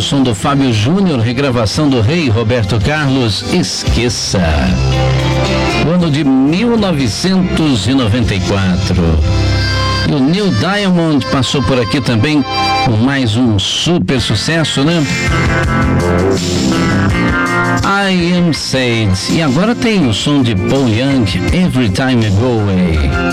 som do Fábio Júnior, regravação do rei Roberto Carlos, Esqueça. O ano de 1994. E o Neil Diamond passou por aqui também com mais um super sucesso, né? I Am Sad. E agora tem o som de Paul Young, Every Time I Go Away.